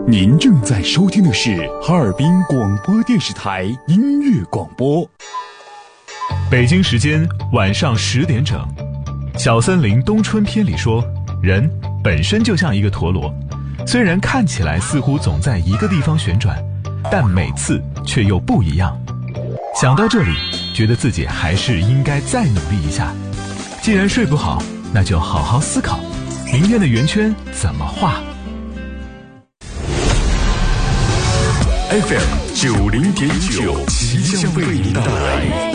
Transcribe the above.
您正在收听的是哈尔滨广播电视台音乐广播。 北京时间晚上10点整，小森林冬春篇里说，人本身就像一个陀螺，虽然看起来似乎总在一个地方旋转，但每次却又不一样。想到这里，觉得自己还是应该再努力一下。既然睡不好，那就好好思考，明天的圆圈怎么画。 FM 90.9，即将为您带来